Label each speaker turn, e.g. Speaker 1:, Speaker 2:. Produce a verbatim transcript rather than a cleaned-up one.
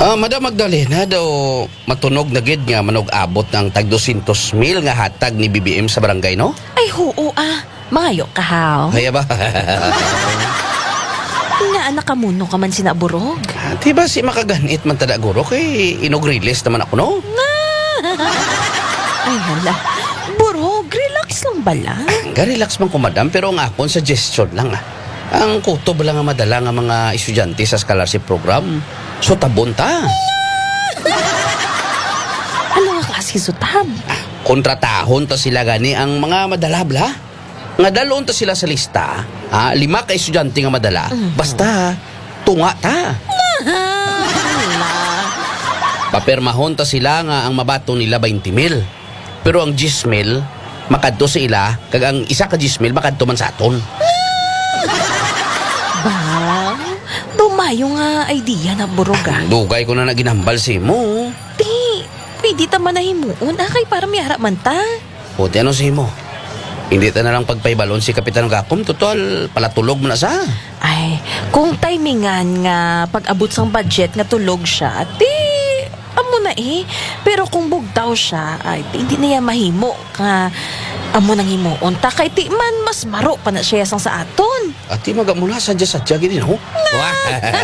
Speaker 1: Ah, Madam Magdalena daw matunog na gid nga manog-abot ng tag two hundred mil nga hatag ni B B M sa barangay, no?
Speaker 2: Ay, hoo ah. Mangayo ka, haw.
Speaker 1: Kaya ba?
Speaker 2: Nga anak ka muno ka man sinaburog.
Speaker 1: Di ba si makaganit man tada guro kay inog-release naman ako, no?
Speaker 2: Ay, hala. Burog, relax lang bala.
Speaker 1: Ga-relax man ko, madam, pero ang akong suggestion lang, ah. Ang kutob lang nga madala nga mga estudyante sa scholarship program. So, tabon ta.
Speaker 2: Ano nga klase sutab?
Speaker 1: Kontratahon ta sila gani ang mga madalabla. Nga dalon ta sila sa lista, ah, lima ka estudyante nga madala. Basta, tunga ta.
Speaker 2: Hala.
Speaker 1: Papermahon ta sila nga ang mabato nila twenty mil. Pero ang ten mil, makadto sa ila, kag ang isa ka ten mil, makadto man sa aton.
Speaker 2: Bang, dumayo nga idea na burog ah.
Speaker 1: Dugay ko na naginambal si mo.
Speaker 2: Di, pwede ta man na himuon. Akay para may harap man ta.
Speaker 1: Puti ano si mo? Hindi ta na lang pagpaybalon si Kapitan Gakom. Total, palatulog mo na sa.
Speaker 2: Ay, kung timingan nga pag-abot sang budget nga tulog siya, di, amo na eh. Pero kung bugtaw siya, ay, di, hindi na yan mahimo. Ka, amo nang himuon. Ta kay ti man, mas maro pa na siya sang sa aton.
Speaker 1: At di magamula sadya-sadya gini, no? Wah!